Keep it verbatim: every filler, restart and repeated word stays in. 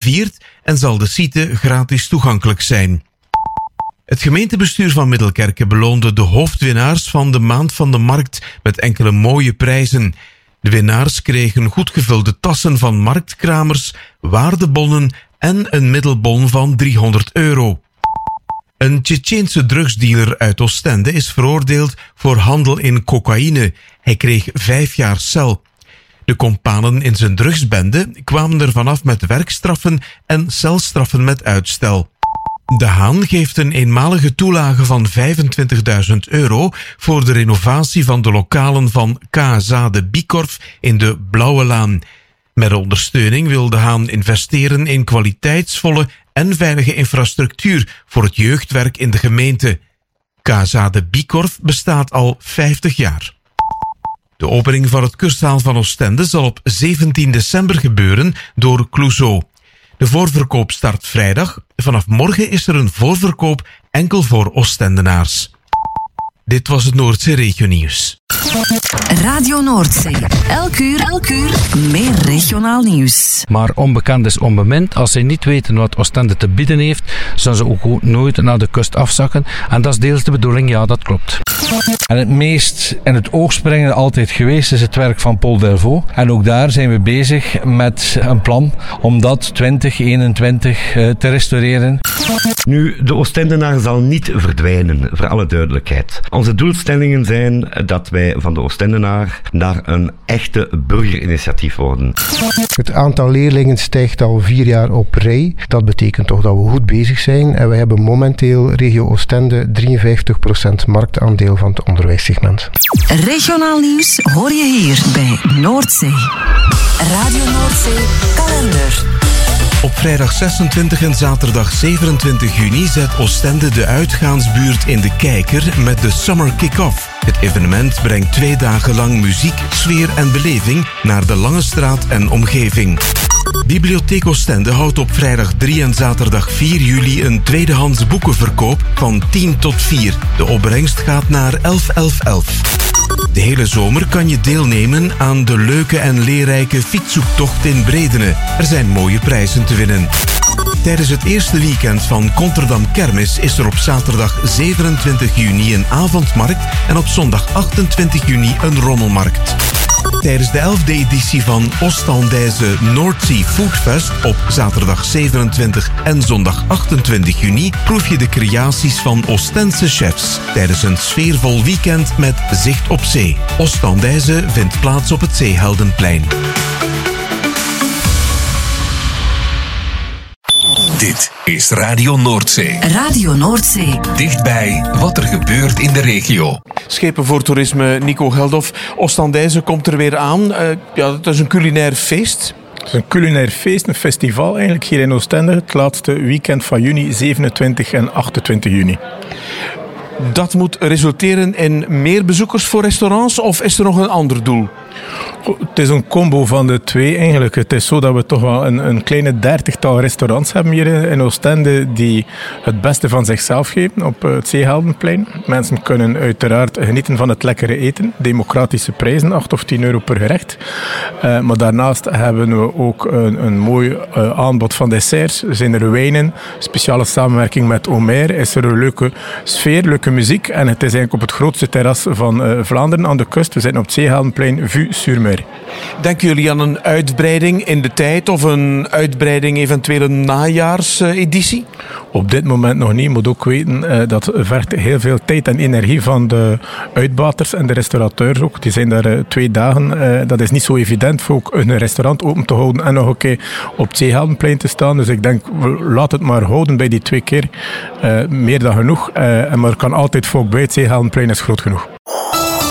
gevierd en zal de site gratis toegankelijk zijn. Het gemeentebestuur van Middelkerke beloonde de hoofdwinnaars van de Maand van de Markt met enkele mooie prijzen. De winnaars kregen goed gevulde tassen van marktkramers, waardebonnen en een middelbon van driehonderd euro. Een Tsjetsjeense drugsdealer uit Oostende is veroordeeld voor handel in cocaïne. Hij kreeg vijf jaar cel. De kompanen in zijn drugsbende kwamen er vanaf met werkstraffen en celstraffen met uitstel. De Haan geeft een eenmalige toelage van vijfentwintigduizend euro voor de renovatie van de lokalen van K S A de Bikorf in de Blauwe Laan. Met ondersteuning wil de Haan investeren in kwaliteitsvolle en veilige infrastructuur voor het jeugdwerk in de gemeente. K S A de Bikorf bestaat al vijftig jaar. De opening van het kurszaal van Oostende zal op zeventien december gebeuren door Clouseau. De voorverkoop start vrijdag. Vanaf morgen is er een voorverkoop enkel voor Oostendenaars. Dit was het Noordzee Regionieuws. Radio Noordzee. Elk uur, elk uur meer regionaal nieuws. Maar onbekend is onbemind. Als zij niet weten wat Oostende te bieden heeft, zullen ze ook nooit naar de kust afzakken. En dat is deels de bedoeling, ja, dat klopt. En het meest in het oog springende altijd geweest is het werk van Paul Delvaux. En ook daar zijn we bezig met een plan om dat twintig eenentwintig te restaureren. Nu, de Oostendenaar zal niet verdwijnen, voor alle duidelijkheid. Onze doelstellingen zijn dat wij van de Oostendenaar naar een echte burgerinitiatief worden. Het aantal leerlingen stijgt al vier jaar op rij. Dat betekent toch dat we goed bezig zijn. En we hebben momenteel regio Oostende drieënvijftig procent marktaandeel van het onderwijssegment. Regionaal nieuws hoor je hier bij Noordzee. Radio Noordzee kalender. Op vrijdag zesentwintig en zaterdag zevenentwintig juni zet Oostende de uitgaansbuurt in de kijker met de Summer Kick-Off. Het evenement brengt twee dagen lang muziek, sfeer en beleving naar de Lange Straat en omgeving. Bibliotheek Oostende houdt op vrijdag drie en zaterdag vier juli een tweedehands boekenverkoop van tien tot vier. De opbrengst gaat naar elf elf elf. De hele zomer kan je deelnemen aan de leuke en leerrijke fietszoektocht in Bredene. Er zijn mooie prijzen te winnen. Tijdens het eerste weekend van Konterdam Kermis is er op zaterdag zevenentwintig juni een avondmarkt en op zondag achtentwintig juni een rommelmarkt. Tijdens de elfde editie van Oostendijse Noordzee Foodfest op zaterdag zevenentwintig en zondag achtentwintig juni proef je de creaties van Oostense chefs tijdens een sfeervol weekend met zicht op zee. Oostendijse vindt plaats op het Zeeheldenplein. Dit is Radio Noordzee. Radio Noordzee. Dichtbij wat er gebeurt in de regio. Schepen voor toerisme, Nico Geldof. Oostendijse komt er weer aan. Uh, ja, het is een culinair feest. Het is een culinair feest, een festival eigenlijk hier in Oostende. Het laatste weekend van juni, zevenentwintig en achtentwintig juni. Dat moet resulteren in meer bezoekers voor restaurants of is er nog een ander doel? Het is een combo van de twee eigenlijk. Het is zo dat we toch wel een, een kleine dertigtal restaurants hebben hier in Oostende die het beste van zichzelf geven op het Zeeheldenplein. Mensen kunnen uiteraard genieten van het lekkere eten. Democratische prijzen, acht of tien euro per gerecht. Uh, maar daarnaast hebben we ook een, een mooi uh, aanbod van desserts. Er zijn er wijnen, speciale samenwerking met Omer. Is er een leuke sfeer, leuke muziek. En het is eigenlijk op het grootste terras van uh, Vlaanderen aan de kust. We zitten op het Zeeheldenplein, Vue sur Mer. Denken jullie aan een uitbreiding in de tijd of een uitbreiding eventueel een najaarseditie? Op dit moment nog niet. Je moet ook weten uh, dat vergt heel veel tijd en energie van de uitbaters en de restaurateurs ook. Die zijn daar uh, twee dagen. Uh, dat is niet zo evident voor ook een restaurant open te houden en nog een keer op het Zeeheldenplein te staan. Dus ik denk, laat het maar houden bij die twee keer. Uh, meer dan genoeg. Uh, maar er kan altijd volk bij. Het Zeeheldenplein is groot genoeg.